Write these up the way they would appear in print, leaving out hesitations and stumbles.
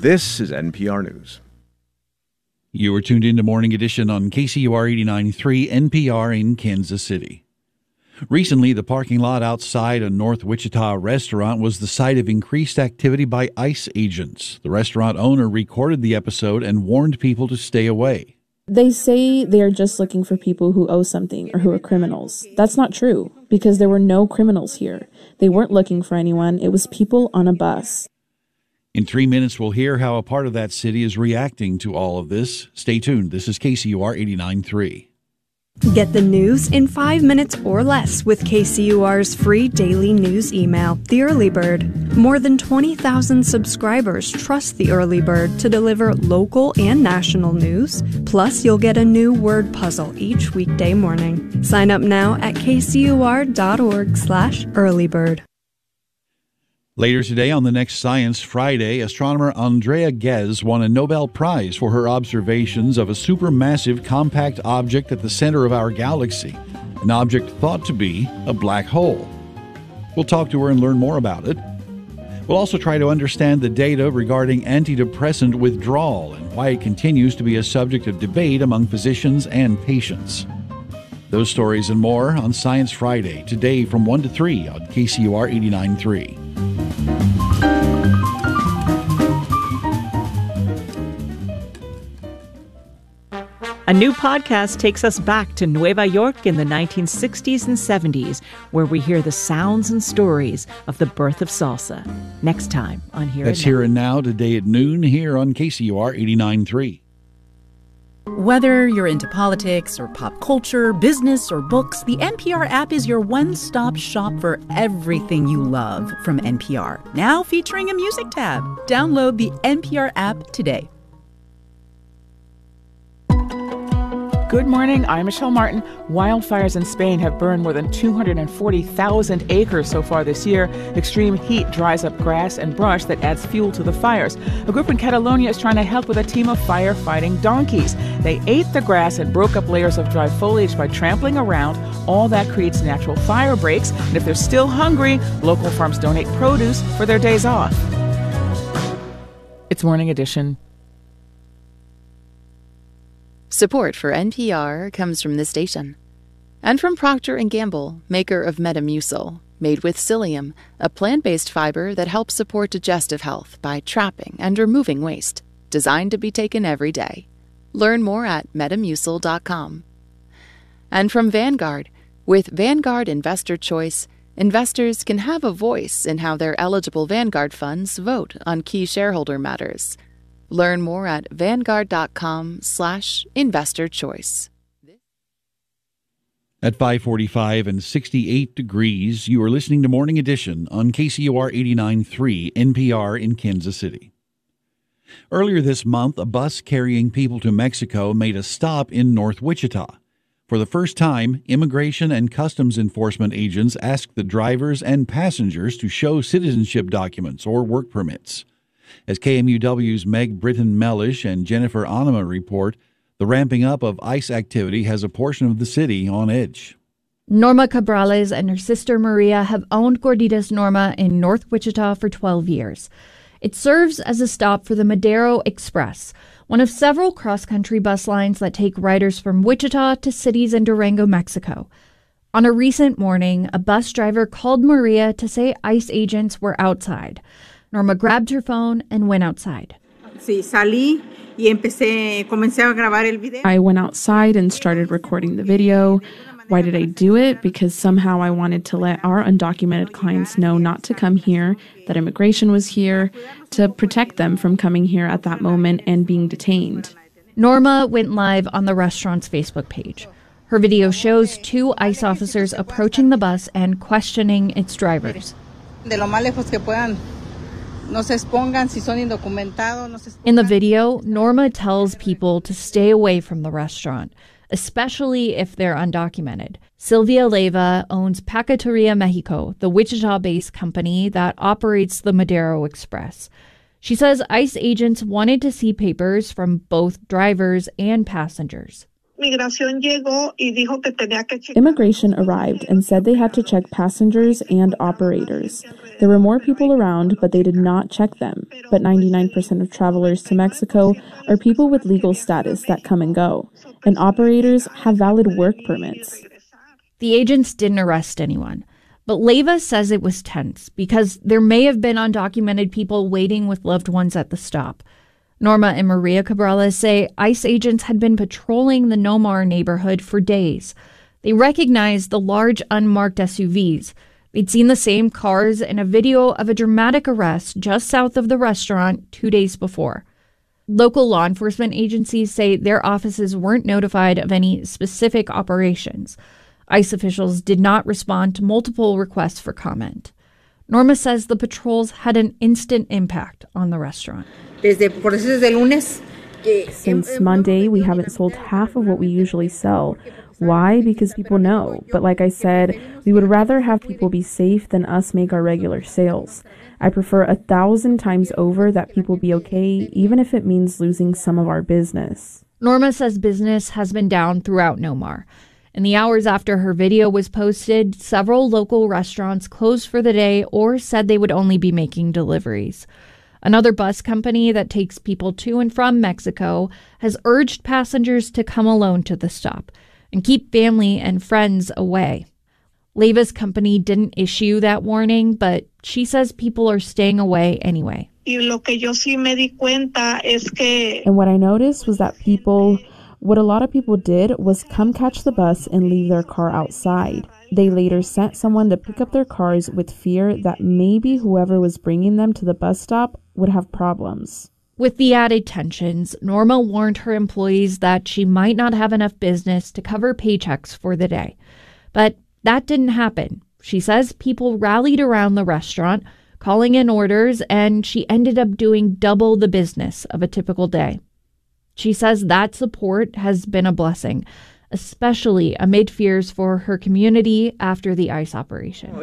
This is NPR News. You are tuned into Morning Edition on KCUR 89.3 NPR in Kansas City. Recently, the parking lot outside a North Wichita restaurant was the site of increased activity by ICE agents. The restaurant owner recorded the episode and warned people to stay away. They say they are just looking for people who owe something or who are criminals. That's not true, because there were no criminals here. They weren't looking for anyone. It was people on a bus. In 3 minutes, we'll hear how a part of that city is reacting to all of this. Stay tuned. This is KCUR 89.3. Get the news in 5 minutes or less with KCUR's free daily news email, The Early Bird. More than 20,000 subscribers trust The Early Bird to deliver local and national news. Plus, you'll get a new word puzzle each weekday morning. Sign up now at kcur.org/earlybird. Later today on the next Science Friday, astronomer Andrea Ghez won a Nobel Prize for her observations of a supermassive compact object at the center of our galaxy, an object thought to be a black hole. We'll talk to her and learn more about it. We'll also try to understand the data regarding antidepressant withdrawal and why it continues to be a subject of debate among physicians and patients. Those stories and more on Science Friday, today from 1 to 3 on KCUR 89.3. A new podcast takes us back to Nueva York in the 1960s and 70s, where we hear the sounds and stories of the birth of salsa. Next time on Here That's and Now. Here and Now, today at noon here on KCUR 89.3. Whether you're into politics or pop culture, business or books, the NPR app is your one-stop shop for everything you love from NPR. Now featuring a music tab. Download the NPR app today. Good morning, I'm Michelle Martin. Wildfires in Spain have burned more than 240,000 acres so far this year. Extreme heat dries up grass and brush that adds fuel to the fires. A group in Catalonia is trying to help with a team of firefighting donkeys. They ate the grass and broke up layers of dry foliage by trampling around. All that creates natural fire breaks. And if they're still hungry, local farms donate produce for their days off. It's Morning Edition. Support for NPR comes from this station and from Procter & Gamble, maker of Metamucil, made with psyllium, a plant-based fiber that helps support digestive health by trapping and removing waste, designed to be taken every day. Learn more at metamucil.com. And from Vanguard, with Vanguard Investor Choice, investors can have a voice in how their eligible Vanguard funds vote on key shareholder matters. Learn more at vanguard.com/investorchoice. At 5:45 and 68 degrees, you are listening to Morning Edition on KCUR 89.3 NPR in Kansas City. Earlier this month, a bus carrying people to Mexico made a stop in North Wichita. For the first time, Immigration and Customs Enforcement agents asked the drivers and passengers to show citizenship documents or work permits. As KMUW's Meg Britton-Mellish and Jennifer Anima report, the ramping up of ICE activity has a portion of the city on edge. Norma Cabrales and her sister Maria have owned Gorditas Norma in North Wichita for 12 years. It serves as a stop for the Madero Express, one of several cross-country bus lines that take riders from Wichita to cities in Durango, Mexico. On a recent morning, a bus driver called Maria to say ICE agents were outside. Norma grabbed her phone and went outside. I went outside and started recording the video. Why did I do it? Because somehow I wanted to let our undocumented clients know not to come here, that immigration was here, to protect them from coming here at that moment and being detained. Norma went live on the restaurant's Facebook page. Her video shows two ICE officers approaching the bus and questioning its drivers. In the video, Norma tells people to stay away from the restaurant, especially if they're undocumented. Sylvia Leyva owns Paqueteria Mexico, the Wichita-based company that operates the Madero Express. She says ICE agents wanted to see papers from both drivers and passengers. Immigration arrived and said they had to check passengers and operators. There were more people around, but they did not check them. But 99% of travelers to Mexico are people with legal status that come and go, and operators have valid work permits. The agents didn't arrest anyone, but Leyva says it was tense because there may have been undocumented people waiting with loved ones at the stop. Norma and Maria Cabrales say ICE agents had been patrolling the Nomar neighborhood for days. They recognized the large unmarked SUVs. They'd seen the same cars in a video of a dramatic arrest just south of the restaurant 2 days before. Local law enforcement agencies say their offices weren't notified of any specific operations. ICE officials did not respond to multiple requests for comment. Norma says the patrols had an instant impact on the restaurant. Since Monday, we haven't sold half of what we usually sell. Why? Because people know. But like I said, we would rather have people be safe than us make our regular sales. I prefer 1,000 times over that people be okay, even if it means losing some of our business. Norma says business has been down throughout Nomar. In the hours after her video was posted, several local restaurants closed for the day or said they would only be making deliveries. Another bus company that takes people to and from Mexico has urged passengers to come alone to the stop and keep family and friends away. Leyva's company didn't issue that warning, but she says people are staying away anyway. And what I noticed was that what a lot of people did was come catch the bus and leave their car outside. They later sent someone to pick up their cars with fear that maybe whoever was bringing them to the bus stop would have problems. With the added tensions, Norma warned her employees that she might not have enough business to cover paychecks for the day. But that didn't happen. She says people rallied around the restaurant, calling in orders, and she ended up doing double the business of a typical day. She says that support has been a blessing, especially amid fears for her community after the ICE operation.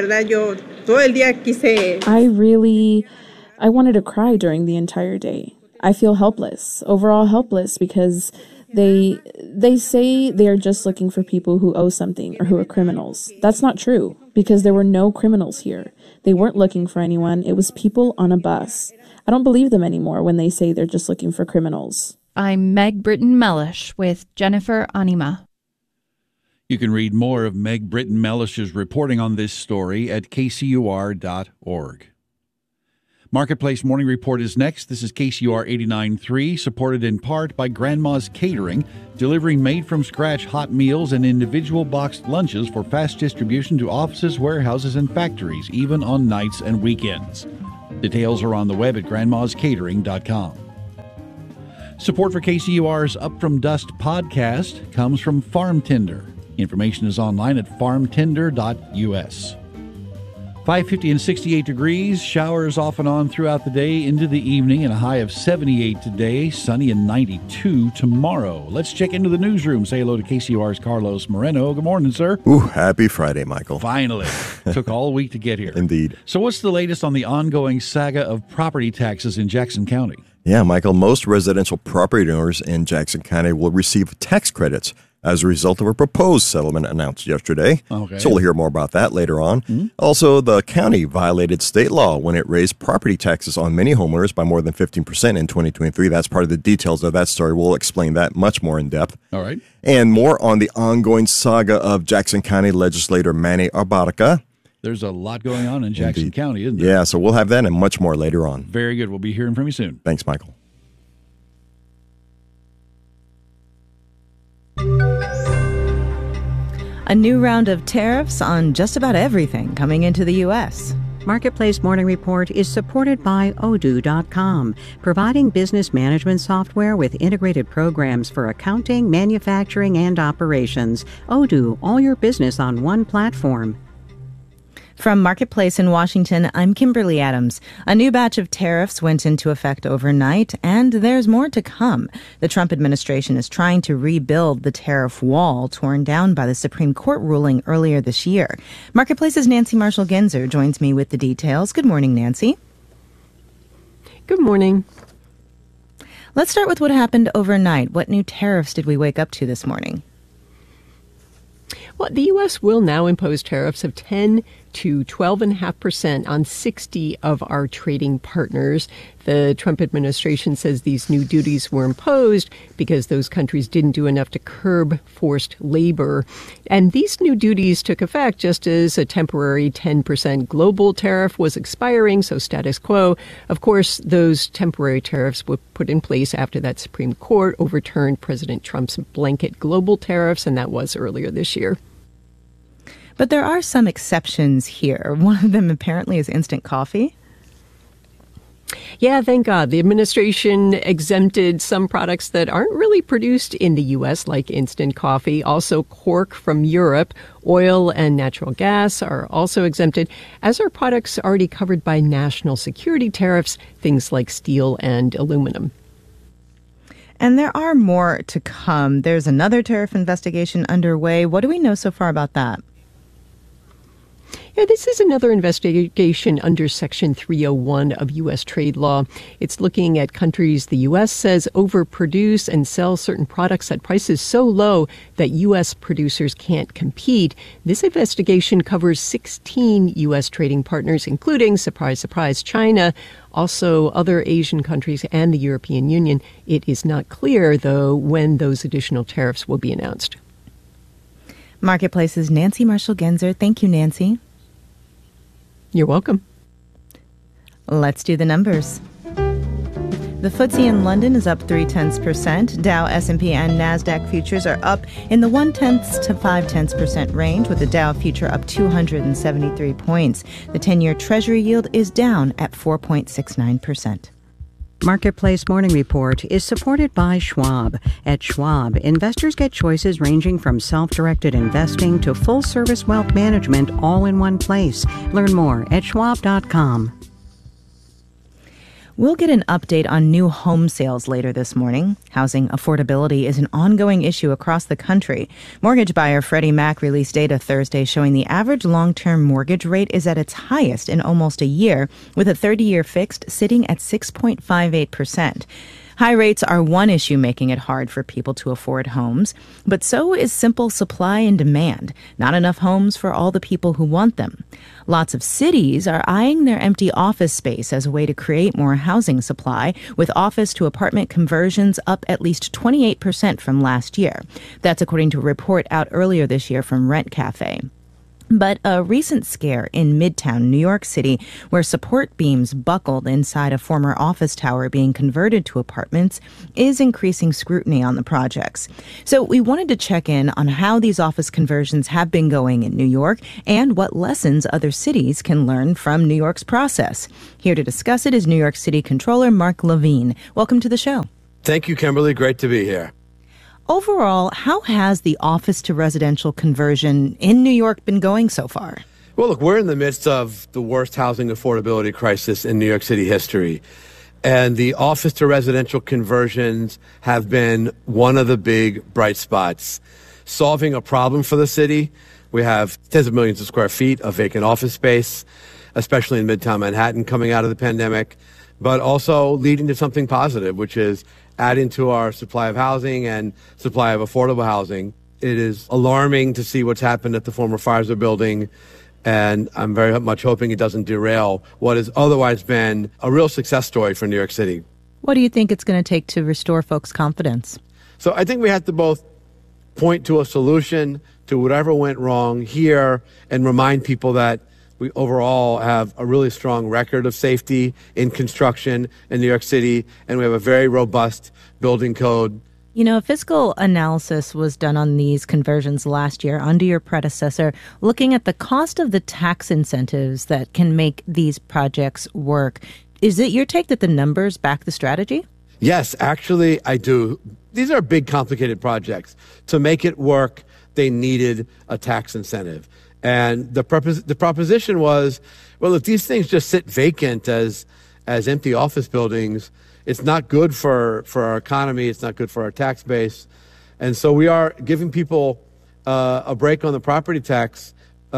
I wanted to cry during the entire day. I feel helpless, overall helpless, because they say they are just looking for people who owe something or who are criminals. That's not true, because there were no criminals here. They weren't looking for anyone. It was people on a bus. I don't believe them anymore when they say they're just looking for criminals. I'm Meg Britton-Mellish with Jennifer Anima. You can read more of Meg Britton-Mellish's reporting on this story at kcur.org. Marketplace Morning Report is next. This is KCUR 89.3, supported in part by Grandma's Catering, delivering made-from-scratch hot meals and individual boxed lunches for fast distribution to offices, warehouses, and factories, even on nights and weekends. Details are on the web at grandmascatering.com. Support for KCUR's Up From Dust podcast comes from Farm Tender. Information is online at farmtender.us. 5:50 and 68 degrees, showers off and on throughout the day into the evening, and a high of 78 today, sunny and 92 tomorrow. Let's check into the newsroom. Say hello to KCUR's Carlos Moreno. Good morning, sir. Ooh, happy Friday, Michael. Finally. Took all week to get here. Indeed. So what's the latest on the ongoing saga of property taxes in Jackson County? Yeah, Michael, most residential property owners in Jackson County will receive tax credits as a result of a proposed settlement announced yesterday. Okay. So we'll hear more about that later on. Mm-hmm. Also, the county violated state law when it raised property taxes on many homeowners by more than 15% in 2023. That's part of the details of that story. We'll explain that much more in depth. All right. And more on the ongoing saga of Jackson County legislator Manny Abarca. There's a lot going on in Jackson Indeed. County, isn't there? Yeah, so we'll have that and much more later on. Very good. We'll be hearing from you soon. Thanks, Michael. A new round of tariffs on just about everything coming into the U.S. Marketplace Morning Report is supported by Odoo.com, providing business management software with integrated programs for accounting, manufacturing, and operations. Odoo, all your business on one platform. From Marketplace in Washington, I'm Kimberly Adams. A new batch of tariffs went into effect overnight, and there's more to come. The Trump administration is trying to rebuild the tariff wall torn down by the Supreme Court ruling earlier this year. Marketplace's Nancy Marshall-Genzer joins me with the details. Good morning, Nancy. Good morning. Let's start with what happened overnight. What new tariffs did we wake up to this morning? Well, the U.S. will now impose tariffs of 10 to 12.5% on 60 of our trading partners. The Trump administration says these new duties were imposed because those countries didn't do enough to curb forced labor. And these new duties took effect just as a temporary 10% global tariff was expiring, so status quo. Of course, those temporary tariffs were put in place after that Supreme Court overturned President Trump's blanket global tariffs, and that was earlier this year. But there are some exceptions here. One of them apparently is instant coffee. Yeah, thank God. The administration exempted some products that aren't really produced in the U.S., like instant coffee. Also, cork from Europe, oil and natural gas are also exempted, as are products already covered by national security tariffs, things like steel and aluminum. And there are more to come. There's another tariff investigation underway. What do we know so far about that? Yeah, this is another investigation under Section 301 of U.S. trade law. It's looking at countries the U.S. says overproduce and sell certain products at prices so low that U.S. producers can't compete. This investigation covers 16 U.S. trading partners, including, surprise, surprise, China, also other Asian countries and the European Union. It is not clear, though, when those additional tariffs will be announced. Marketplace's Nancy Marshall-Genzer. Thank you, Nancy. You're welcome. Let's do the numbers. The FTSE in London is up 0.3%. Dow, S&P, and NASDAQ futures are up in the 0.1 to 0.5% range, with the Dow future up 273 points. The 10-year Treasury yield is down at 4.69%. Marketplace Morning Report is supported by Schwab. At Schwab, investors get choices ranging from self-directed investing to full-service wealth management all in one place. Learn more at schwab.com. We'll get an update on new home sales later this morning. Housing affordability is an ongoing issue across the country. Mortgage buyer Freddie Mac released data Thursday showing the average long-term mortgage rate is at its highest in almost a year, with a 30-year fixed sitting at 6.58%. High rates are one issue making it hard for people to afford homes, but so is simple supply and demand. Not enough homes for all the people who want them. Lots of cities are eyeing their empty office space as a way to create more housing supply, with office to apartment conversions up at least 28% from last year. That's according to a report out earlier this year from Rent Cafe. But a recent scare in Midtown New York City, where support beams buckled inside a former office tower being converted to apartments, is increasing scrutiny on the projects. So we wanted to check in on how these office conversions have been going in New York and what lessons other cities can learn from New York's process. Here to discuss it is New York City Controller Mark Levine. Welcome to the show. Thank you, Kimberly. Great to be here. Overall, how has the office to residential conversion in New York been going so far? Well, look, we're in the midst of the worst housing affordability crisis in New York City history. And the office to residential conversions have been one of the big bright spots, solving a problem for the city. We have tens of millions of square feet of vacant office space, especially in Midtown Manhattan coming out of the pandemic, but also leading to something positive, which is adding to our supply of housing and supply of affordable housing. It is alarming to see what's happened at the former Pfizer building, and I'm very much hoping it doesn't derail what has otherwise been a real success story for New York City. What do you think it's going to take to restore folks' confidence? So I think we have to both point to a solution to whatever went wrong here and remind people that we overall have a really strong record of safety in construction in New York City, and we have a very robust building code. You know, a fiscal analysis was done on these conversions last year under your predecessor, looking at the cost of the tax incentives that can make these projects work. Is it your take that the numbers back the strategy? Yes, actually, I do. These are big, complicated projects. To make it work, they needed a tax incentive. And the proposition was, well, if these things just sit vacant as empty office buildings, it's not good for our economy. It's not good for our tax base. And so we are giving people a break on the property tax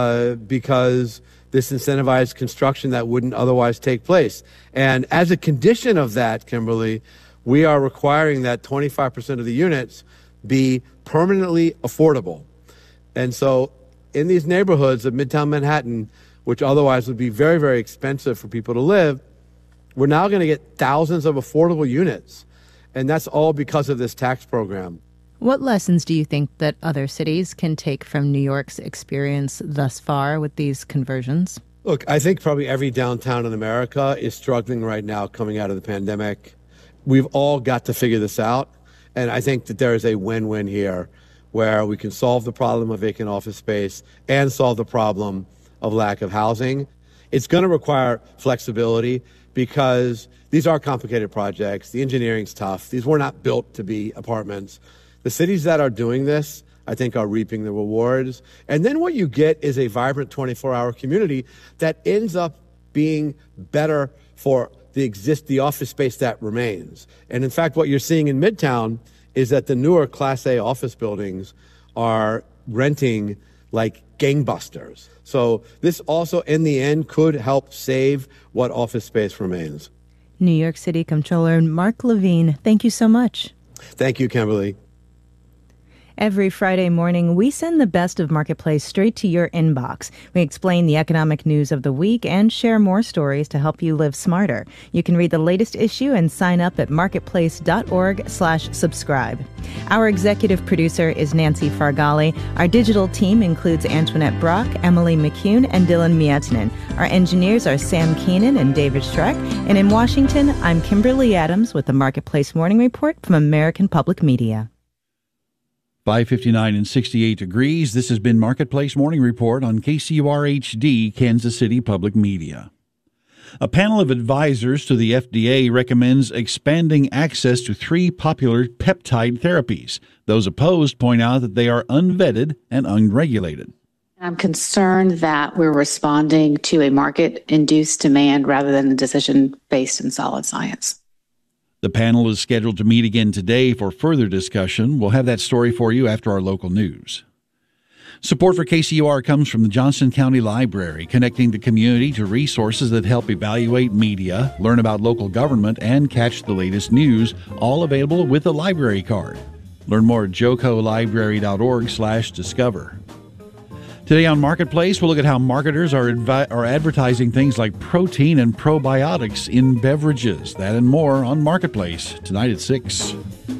because this incentivized construction that wouldn't otherwise take place. And as a condition of that, Kimberly, we are requiring that 25% of the units be permanently affordable. And so in these neighborhoods of Midtown Manhattan, which otherwise would be very, very expensive for people to live, we're now going to get thousands of affordable units. And that's all because of this tax program. What lessons do you think that other cities can take from New York's experience thus far with these conversions? Look, I think probably every downtown in America is struggling right now coming out of the pandemic. We've all got to figure this out. And I think that there is a win-win here where we can solve the problem of vacant office space and solve the problem of lack of housing. It's going to require flexibility because these are complicated projects. The engineering's tough. These were not built to be apartments. The cities that are doing this, I think, are reaping the rewards. And then what you get is a vibrant 24-hour community that ends up being better for the office space that remains. And in fact, what you're seeing in Midtown is that the newer Class A office buildings are renting like gangbusters. So this also, in the end, could help save what office space remains. New York City Comptroller Mark Levine, thank you so much. Thank you, Kimberly. Every Friday morning, we send the best of Marketplace straight to your inbox. We explain the economic news of the week and share more stories to help you live smarter. You can read the latest issue and sign up at marketplace.org/subscribe. Our executive producer is Nancy Fargali. Our digital team includes Antoinette Brock, Emily McCune, and Dylan Mietinen. Our engineers are Sam Keenan and David Schreck. And in Washington, I'm Kimberly Adams with the Marketplace Morning Report from American Public Media. 5:59 and 68 degrees. This has been Marketplace Morning Report on KCUR-HD, Kansas City Public Media. A panel of advisors to the FDA recommends expanding access to 3 popular peptide therapies. Those opposed point out that they are unvetted and unregulated. I'm concerned that we're responding to a market-induced demand rather than a decision based in solid science. The panel is scheduled to meet again today for further discussion. We'll have that story for you after our local news. Support for KCUR comes from the Johnson County Library, connecting the community to resources that help evaluate media, learn about local government, and catch the latest news, all available with a library card. Learn more at jocolibrary.org/discover. Today on Marketplace, we'll look at how marketers are advertising things like protein and probiotics in beverages. That and more on Marketplace, tonight at 6.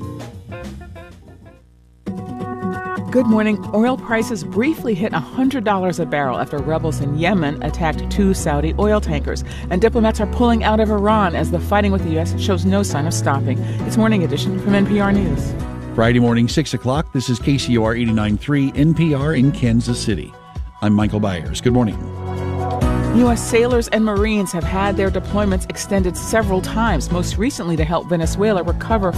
Good morning. Oil prices briefly hit $100 a barrel after rebels in Yemen attacked 2 Saudi oil tankers. And diplomats are pulling out of Iran as the fighting with the U.S. shows no sign of stopping. It's Morning Edition from NPR News. Friday morning, 6 o'clock. This is KCUR 89.3 NPR in Kansas City. I'm Michael Byers. Good morning. U.S. sailors and Marines have had their deployments extended several times, most recently to help Venezuela recover